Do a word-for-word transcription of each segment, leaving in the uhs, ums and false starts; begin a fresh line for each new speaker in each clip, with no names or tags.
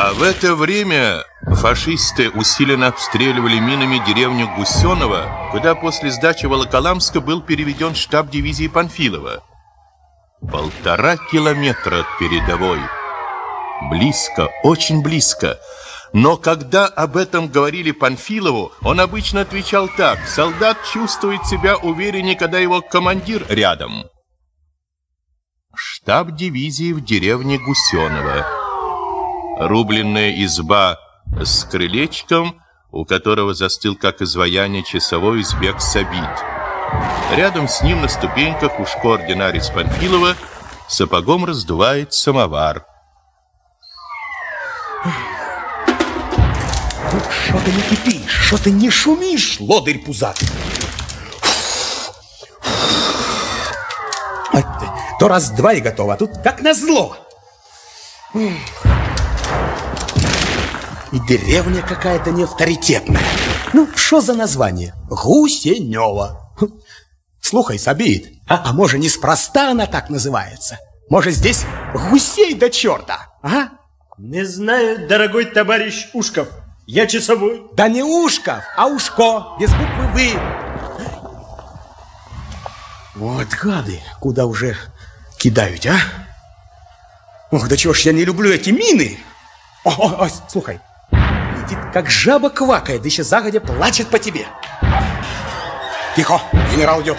А в это время фашисты усиленно обстреливали минами деревню Гусенова, куда после сдачи Волоколамска был переведен штаб дивизии Панфилова. Полтора километра от передовой. Близко, очень близко. Но когда об этом говорили Панфилову, он обычно отвечал так: солдат чувствует себя увереннее, когда его командир рядом. Штаб дивизии в деревне Гусенова. Рубленная изба с крылечком, у которого застыл, как изваяние, часовой узбек Сабит. Рядом с ним на ступеньках ушко ординарец Панфилова сапогом раздувает самовар.
Что ты не кипишь, что ты не шумишь, лодырь пузатый? То раз-два и готово, а тут как назло. И деревня какая-то неавторитетная. Ну, что за название? Гусенева. Слухай, Сабит, а, а может, неспроста она так называется? Может, здесь гусей до черта, а?
Не знаю, дорогой товарищ Ушков. Я часовой.
Да не Ушков, а Ушко, без буквы «вы». Вот гады, куда уже кидают, а? Ох, да чего ж я не люблю эти мины. О, о, о, слухай, летит как жаба квакает, да еще загодя плачет по тебе. Тихо, генерал идет.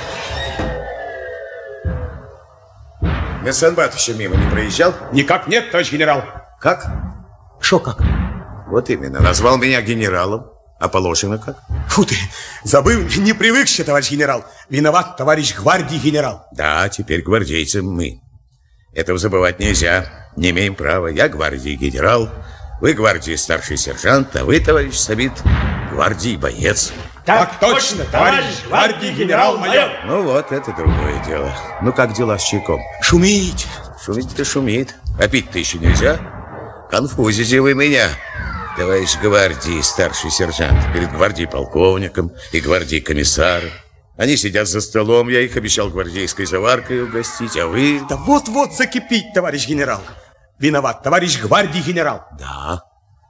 Мессенбат еще мимо не проезжал?
Никак нет, товарищ генерал.
Как?
Шо как?
Вот именно, назвал меня генералом. А положено как?
Фу ты, забыл, не привык еще, товарищ генерал. Виноват, товарищ гвардии генерал.
Да, теперь гвардейцы мы. Этого забывать нельзя. Не имеем права. Я гвардии генерал, вы гвардии старший сержант, а вы, товарищ Сабит, гвардии боец.
Так, так точно, товарищ гвардии генерал-майор.
Ну вот, это другое дело. Ну как дела с чайком?
Шумить.
Шумить-то шумит. А пить-то еще нельзя. Конфузите вы меня, товарищ гвардии старший сержант, перед гвардией полковником и гвардией комиссаром. Они сидят за столом, я их обещал гвардейской заваркой угостить, а вы...
Да вот-вот закипить, товарищ генерал. Виноват, товарищ гвардии генерал.
Да.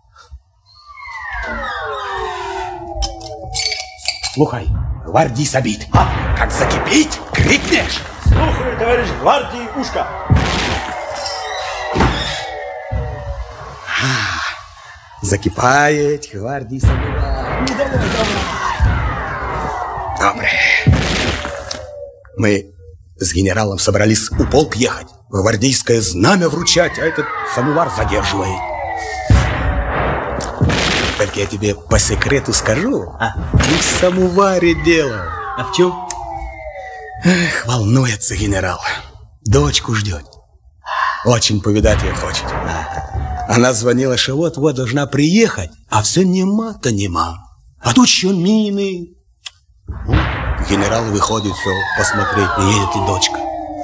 Слухай, гвардии Сабит. А, как закипить, крикнешь.
Слухаю, товарищ гвардии Ушка.
Закипает гвардии Сабит. Ну, давай, давай. Добре. Мы с генералом собрались у полк ехать, гвардейское знамя вручать, а этот самовар задерживает. Только я тебе по секрету скажу, а? Не в самоваре дело.
А в чем?
Эх, волнуется генерал. Дочку ждет. Очень повидать ее хочет. Она звонила, что вот-вот должна приехать, а все нема-то нема. А тут еще мины. Генерал выходит, все посмотреть, едет и дочка.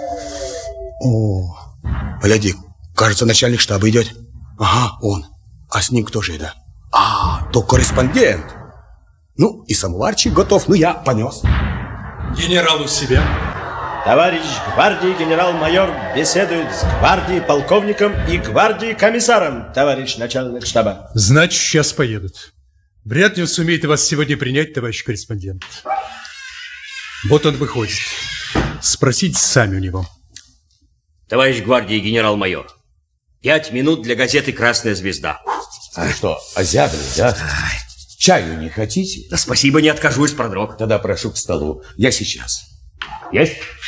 О, гляди, кажется, начальник штаба идет. Ага, он. А с ним кто же это? А, то корреспондент. Ну, и самоварчик готов, ну я понес.
Генерал у себя.
Товарищ гвардии генерал-майор беседует с гвардией полковником и гвардией комиссаром, товарищ начальник штаба.
Значит, сейчас поедут. Вряд ли он сумеет вас сегодня принять, товарищ корреспондент. Вот он выходит. Спросите сами у него.
Товарищ гвардии генерал-майор, пять минут для газеты «Красная звезда».
А что, озябли, да? Чаю не хотите?
Да спасибо, не откажусь, продрог.
Тогда прошу к столу. Я сейчас.
Есть.